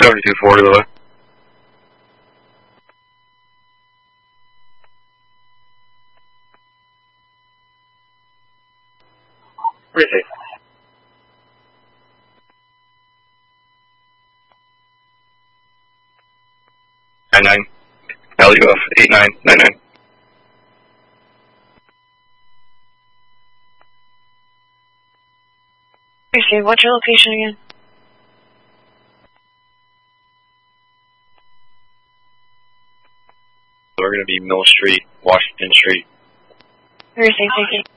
7240 to the left. Receive. 99. LUF 8999. Receive. What's your location again? We're going to be Mill Street, Washington Street. Receive. Thank you.